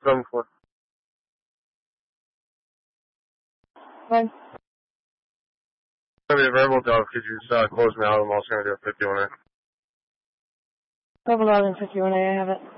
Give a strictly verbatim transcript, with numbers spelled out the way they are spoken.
seven four. Fine. It's going to be a variable dog. Could you just uh, close me out? I'm also going to do a fifty-one A. Double out in fifty-one A, I have it.